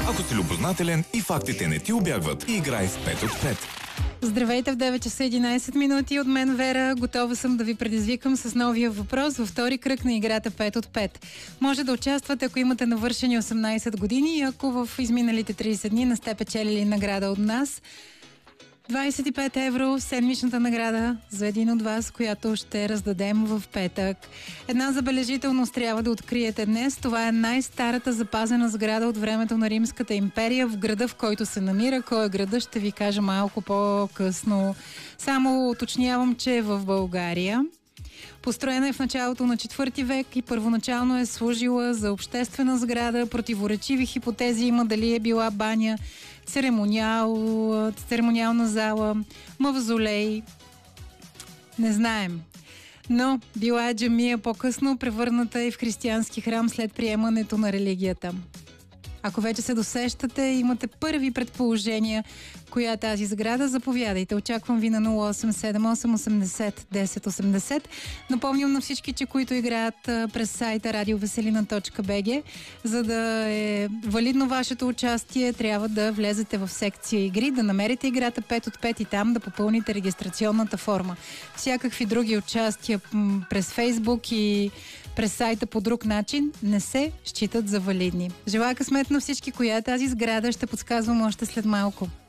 Ако си любознателен и фактите не ти убягват, играй с 5 от 5. Здравейте в 9 часа 11 минути. От мен Вера. Готова съм да ви предизвикам с новия въпрос във втори кръг на играта 5 от 5. Може да участвате, ако имате навършени 18 години и ако в изминалите 30 дни не сте печелили награда от нас. 25 евро седмичната награда за един от вас, която ще раздадем в петък. Една забележителност трябва да откриете днес. Това е най-старата запазена сграда от времето на Римската империя в града, в който се намира. Кой е града, ще ви кажа малко по-късно. Само уточнявам, че е в България. Построена е в началото на 4 век и първоначално е служила за обществена сграда. Противоречиви хипотези има дали е била баня, церемониална зала, мавзолей. Не знаем. Но била е джамия по-късно, превърната и в християнски храм след приемането на религията. Ако вече се досещате, имате първи предположения, коя е тази сграда, заповядайте. Очаквам ви на 0878 80 10 80. Напомням на всички, че които играят през сайта radioveselina.bg, за да е валидно вашето участие, трябва да влезете в секция игри, да намерите играта 5 от 5 и там да попълните регистрационната форма. Всякакви други участия през Фейсбук и през сайта по друг начин не се считат за валидни. Желая късмет на всички, коя е тази сграда, ще подсказвам още след малко.